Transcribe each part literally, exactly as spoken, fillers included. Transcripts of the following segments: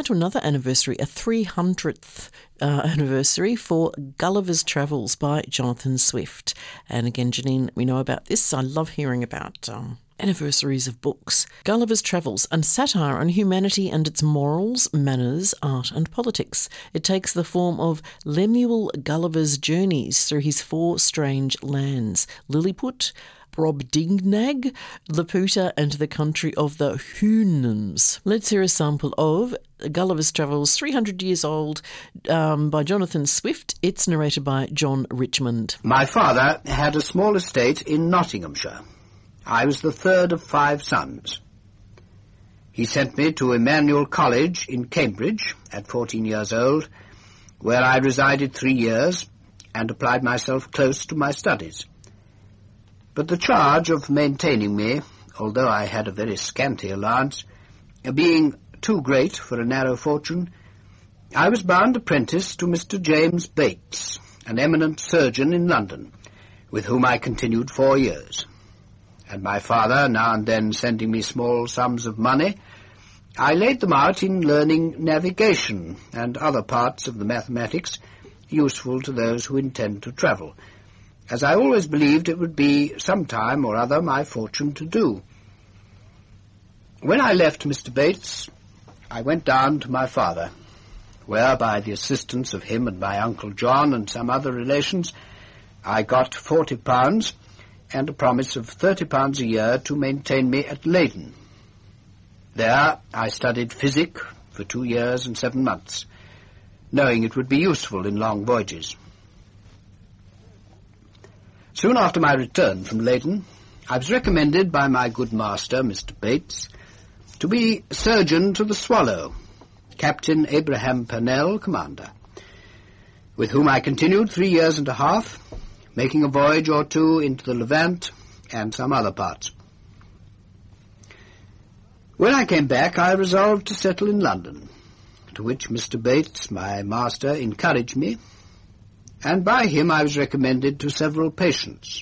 to another anniversary, a three hundredth uh, anniversary for Gulliver's Travels by Jonathan Swift. And again, Janine, let me know about this. I love hearing about um, anniversaries of books. Gulliver's Travels, a satire on humanity and its morals, manners, art and politics. It takes the form of Lemuel Gulliver's journeys through his four strange lands: Lilliput, Brobdingnag, Laputa and the country of the Houyhnhnms. Let's hear a sample of Gulliver's Travels, three hundred years old, um, by Jonathan Swift. It's narrated by John Richmond. My father had a small estate in Nottinghamshire. I was the third of five sons. He sent me to Emmanuel College in Cambridge at fourteen years old, where I resided three years and applied myself close to my studies. But the charge of maintaining me, although I had a very scanty allowance, being too great for a narrow fortune, I was bound apprentice to Mister James Bates, an eminent surgeon in London, with whom I continued four years. And my father now and then sending me small sums of money, I laid them out in learning navigation and other parts of the mathematics useful to those who intend to travel, as I always believed it would be some time or other my fortune to do. When I left Mister Bates, I went down to my father, where, by the assistance of him and my Uncle John and some other relations, I got forty pounds and a promise of thirty pounds a year to maintain me at Leyden. There I studied physic for two years and seven months, knowing it would be useful in long voyages. Soon after my return from Leyden, I was recommended by my good master, Mister Bates, to be surgeon to the Swallow, Captain Abraham Purnell, commander, with whom I continued three years and a half, making a voyage or two into the Levant and some other parts. When I came back, I resolved to settle in London, to which Mister Bates, my master, encouraged me, and by him I was recommended to several patients.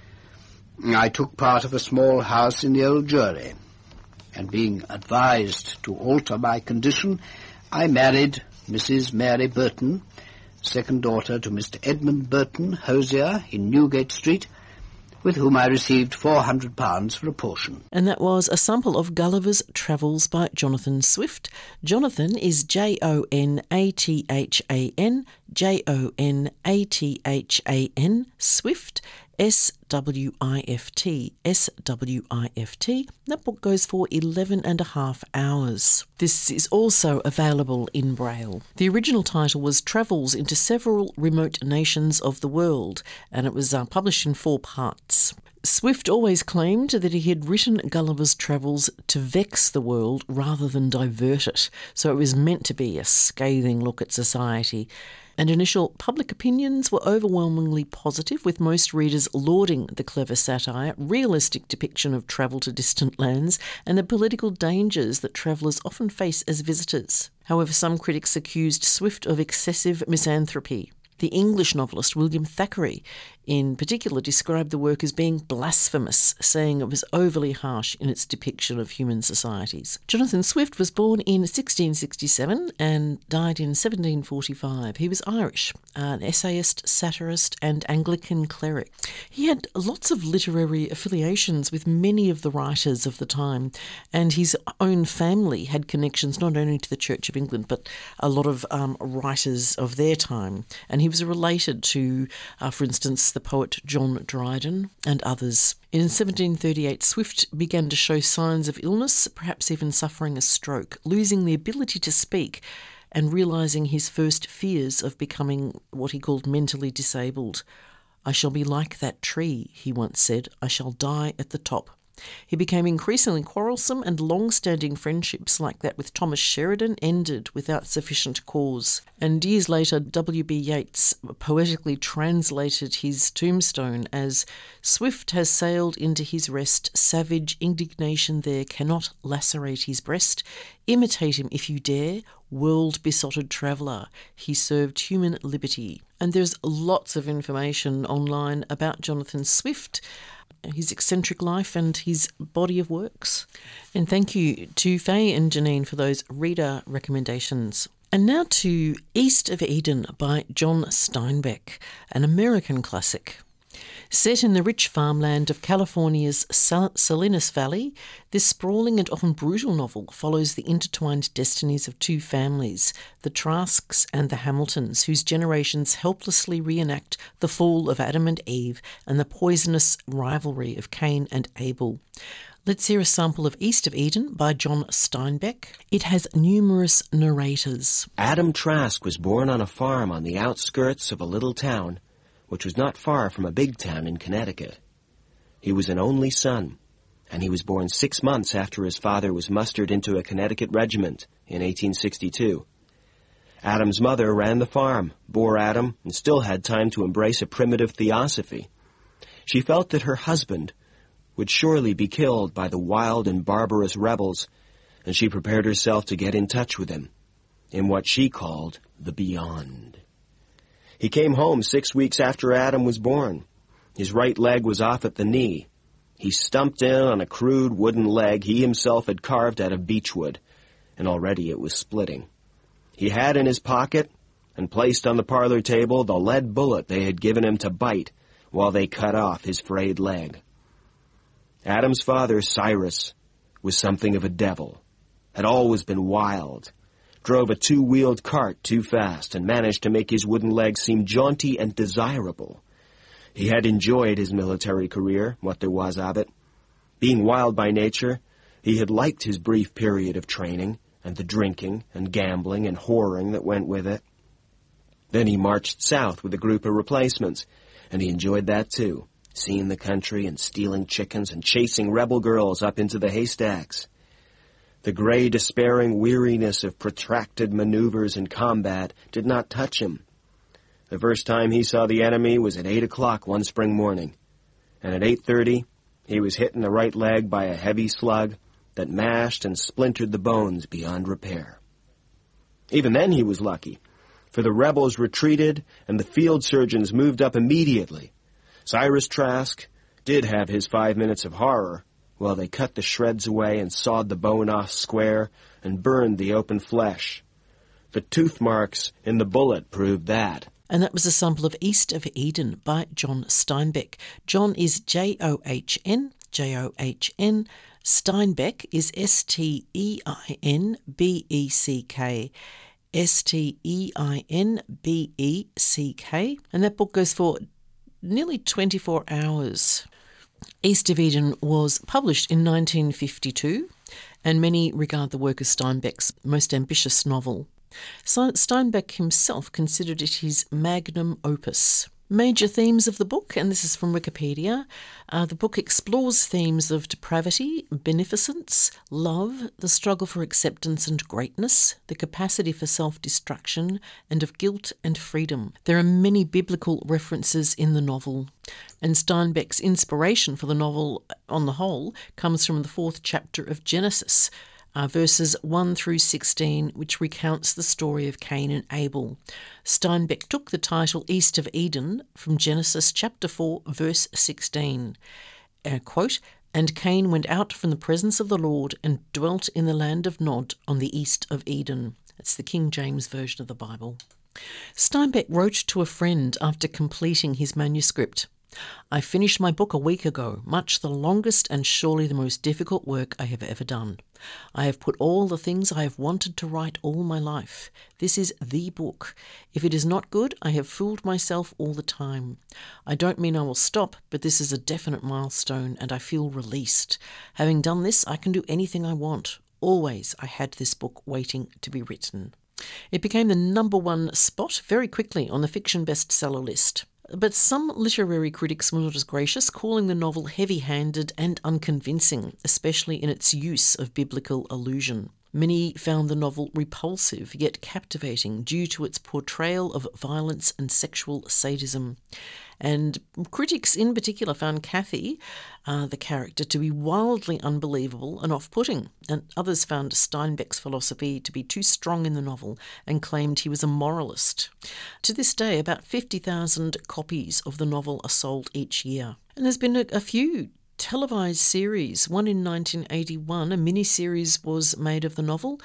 I took part of a small house in the Old Jewry, and being advised to alter my condition, I married Missus Mary Burton, second daughter to Mister Edmund Burton, hosier in Newgate Street, with whom I received four hundred pounds for a portion. And that was a sample of Gulliver's Travels by Jonathan Swift. Jonathan is J O N A T H A N, J O N A T H A N, Swift, S W I F T, S W I F T. That book goes for eleven and a half hours. This is also available in Braille. The original title was Travels into Several Remote Nations of the World, and it was uh, published in four parts. Swift always claimed that he had written Gulliver's Travels to vex the world rather than divert it, so it was meant to be a scathing look at society. And initial public opinions were overwhelmingly positive, with most readers lauding the clever satire, realistic depiction of travel to distant lands, and the political dangers that travellers often face as visitors. However, some critics accused Swift of excessive misanthropy. The English novelist William Thackeray, in particular, described the work as being blasphemous, saying it was overly harsh in its depiction of human societies. Jonathan Swift was born in sixteen sixty-seven and died in seventeen forty-five. He was Irish, an essayist, satirist and Anglican cleric. He had lots of literary affiliations with many of the writers of the time, and his own family had connections not only to the Church of England but a lot of um, writers of their time. And he was related to, uh, for instance, the poet John Dryden and others. In seventeen thirty-eight, Swift began to show signs of illness, perhaps even suffering a stroke, losing the ability to speak and realising his first fears of becoming what he called mentally disabled. "I shall be like that tree," he once said. "I shall die at the top." He became increasingly quarrelsome, and long-standing friendships like that with Thomas Sheridan ended without sufficient cause. And years later, W B Yeats poetically translated his tombstone as, "Swift has sailed into his rest, savage indignation there cannot lacerate his breast. Imitate him if you dare, world-besotted traveller, he served human liberty." And there's lots of information online about Jonathan Swift. his eccentric life and his body of works. And thank you to Faye and Janine for those reader recommendations. And now to East of Eden by John Steinbeck, an American classic. Set in the rich farmland of California's Salinas Valley, this sprawling and often brutal novel follows the intertwined destinies of two families, the Trasks and the Hamiltons, whose generations helplessly reenact the fall of Adam and Eve and the poisonous rivalry of Cain and Abel. Let's hear a sample of East of Eden by John Steinbeck. It has numerous narrators. Adam Trask was born on a farm on the outskirts of a little town, which was not far from a big town in Connecticut. He was an only son, and he was born six months after his father was mustered into a Connecticut regiment in eighteen sixty-two. Adam's mother ran the farm, bore Adam, and still had time to embrace a primitive theosophy. She felt that her husband would surely be killed by the wild and barbarous rebels, and she prepared herself to get in touch with him, in what she called the beyond. He came home six weeks after Adam was born. His right leg was off at the knee. He stumped in on a crude wooden leg he himself had carved out of beechwood, and already it was splitting. He had in his pocket, and placed on the parlor table, the lead bullet they had given him to bite while they cut off his frayed leg. Adam's father, Cyrus, was something of a devil, had always been wild, drove a two-wheeled cart too fast, and managed to make his wooden leg seem jaunty and desirable. He had enjoyed his military career, what there was of it. Being wild by nature, he had liked his brief period of training, and the drinking and gambling and whoring that went with it. Then he marched south with a group of replacements, and he enjoyed that too, seeing the country and stealing chickens and chasing rebel girls up into the haystacks. The gray, despairing weariness of protracted maneuvers and combat did not touch him. The first time he saw the enemy was at eight o'clock one spring morning, and at eight thirty he was hit in the right leg by a heavy slug that mashed and splintered the bones beyond repair. Even then he was lucky, for the rebels retreated and the field surgeons moved up immediately. Cyrus Trask did have his five minutes of horror while they cut the shreds away and sawed the bone off square and burned the open flesh. The tooth marks in the bullet proved that. And that was a sample of East of Eden by John Steinbeck. John is J O H N, J O H N. Steinbeck is S T E I N B E C K. S T E I N B E C K. And that book goes for nearly twenty-four hours. East of Eden was published in nineteen fifty-two, and many regard the work as Steinbeck's most ambitious novel. Steinbeck himself considered it his magnum opus. Major themes of the book, and this is from Wikipedia, uh, the book explores themes of depravity, beneficence, love, the struggle for acceptance and greatness, the capacity for self-destruction, and of guilt and freedom. There are many biblical references in the novel, and Steinbeck's inspiration for the novel on the whole comes from the fourth chapter of Genesis, Uh, verses one through sixteen, which recounts the story of Cain and Abel. Steinbeck took the title East of Eden from Genesis chapter four, verse sixteen. Uh, quote, "And Cain went out from the presence of the Lord and dwelt in the land of Nod on the east of Eden." That's the King James Version of the Bible. Steinbeck wrote to a friend after completing his manuscript, "I finished my book a week ago, much the longest and surely the most difficult work I have ever done. I have put all the things I have wanted to write all my life. This is the book. If it is not good, I have fooled myself all the time. I don't mean I will stop, but this is a definite milestone and I feel released. Having done this, I can do anything I want. Always I had this book waiting to be written." It became the number one spot very quickly on the fiction bestseller list. But some literary critics were not as gracious, calling the novel heavy-handed and unconvincing, especially in its use of biblical allusion. Many found the novel repulsive yet captivating due to its portrayal of violence and sexual sadism. And critics in particular found Kathy, uh, the character, to be wildly unbelievable and off-putting, and others found Steinbeck's philosophy to be too strong in the novel and claimed he was a moralist. To this day, about fifty thousand copies of the novel are sold each year. And there's been a, a few televised series, one in nineteen eighty-one. A mini-series was made of the novel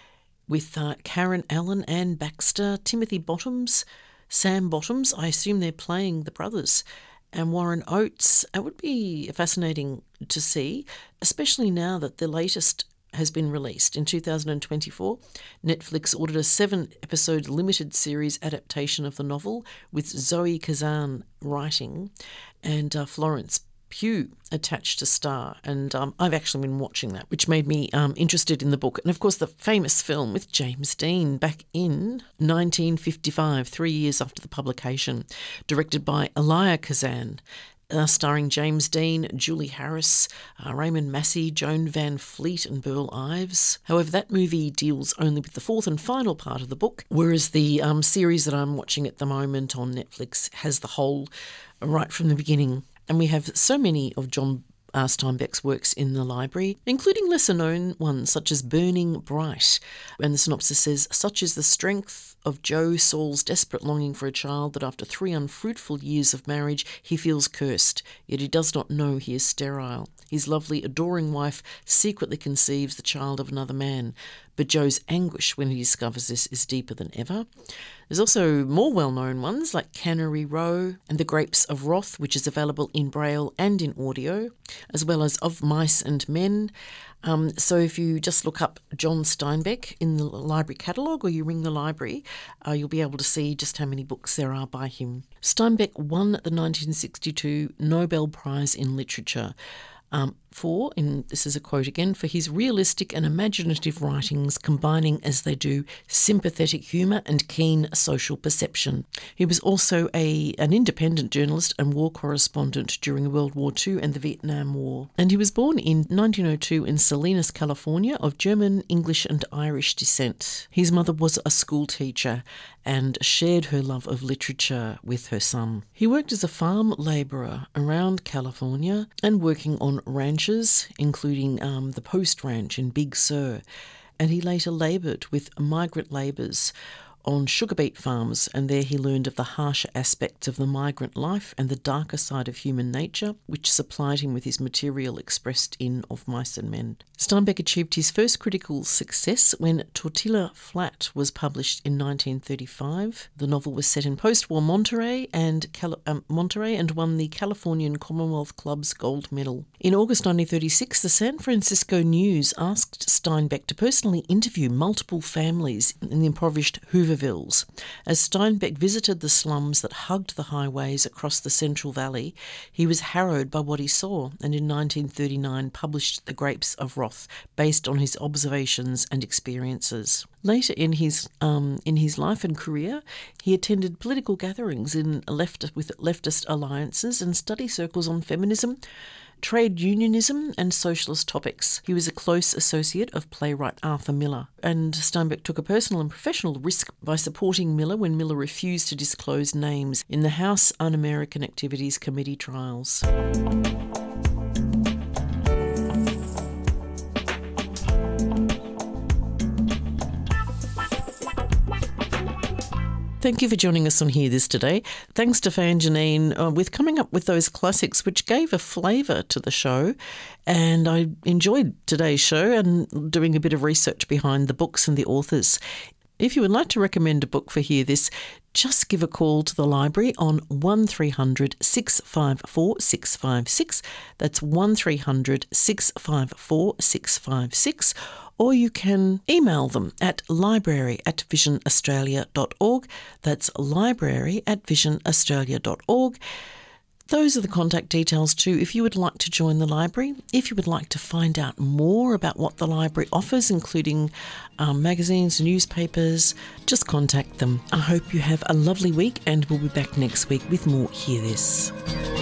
with uh, Karen Allen, Anne Baxter, Timothy Bottoms, Sam Bottoms. I assume they're playing the brothers, and Warren Oates. It would be fascinating to see, especially now that the latest has been released. In two thousand twenty-four, Netflix ordered a seven-episode limited series adaptation of the novel with Zoe Kazan writing and uh, Florence Pugh attached to star. And um, I've actually been watching that, which made me um, interested in the book. And of course, the famous film with James Dean back in nineteen fifty-five, three years after the publication, directed by Elia Kazan. Uh, starring James Dean, Julie Harris, uh, Raymond Massey, Joan Van Fleet and Burl Ives. However, that movie deals only with the fourth and final part of the book, whereas the um, series that I'm watching at the moment on Netflix has the whole right from the beginning. And we have so many of John uh, Steinbeck's works in the library, including lesser-known ones such as Burning Bright. And the synopsis says, "Such is the strength of Joe Saul's desperate longing for a child that after three unfruitful years of marriage he feels cursed, yet he does not know he is sterile. His lovely, adoring wife secretly conceives the child of another man, but Joe's anguish when he discovers this is deeper than ever." There's also more well-known ones like Cannery Row and The Grapes of Wrath, which is available in Braille and in audio, as well as Of Mice and Men. Um, so if you just look up John Steinbeck in the library catalogue or you ring the library, uh, you'll be able to see just how many books there are by him. Steinbeck won the nineteen sixty-two Nobel Prize in Literature um, for, and this is a quote again, for his realistic and imaginative writings combining as they do sympathetic humour and keen social perception. He was also a an independent journalist and war correspondent during World War Two and the Vietnam War. And he was born in nineteen oh two in Salinas, California, of German, English and Irish descent. His mother was a school teacher and shared her love of literature with her son. He worked as a farm labourer around California and working on ranches, including um, the Post Ranch in Big Sur, and he later laboured with migrant labourers on sugar beet farms, and there he learned of the harsher aspects of the migrant life and the darker side of human nature, which supplied him with his material expressed in Of Mice and Men. Steinbeck achieved his first critical success when Tortilla Flat was published in nineteen thirty-five. The novel was set in post-war Monterey and Cal- um, Monterey and won the Californian Commonwealth Club's gold medal. In August nineteen thirty-six, the San Francisco News asked Steinbeck to personally interview multiple families in the impoverished Hoovervilles. As Steinbeck visited the slums that hugged the highways across the Central Valley, he was harrowed by what he saw, and in nineteen thirty-nine published The Grapes of Wrath, based on his observations and experiences. Later in his um, in his life and career, he attended political gatherings in left with leftist alliances and study circles on feminism, trade unionism and socialist topics. He was a close associate of playwright Arthur Miller, and Steinbeck took a personal and professional risk by supporting Miller when Miller refused to disclose names in the House Un-American Activities Committee trials. Thank you for joining us on Hear This today. Thanks to Fan Janine uh, with coming up with those classics which gave a flavour to the show. And I enjoyed today's show and doing a bit of research behind the books and the authors. If you would like to recommend a book for Hear This, just give a call to the library on one three hundred, six five four, six five six. That's one three hundred, six five four, six five six. Or you can email them at library at vision australia dot org. That's library at vision australia dot org. Those are the contact details too if you would like to join the library. If you would like to find out more about what the library offers, including um, magazines, newspapers, just contact them. I hope you have a lovely week, and we'll be back next week with more Hear This.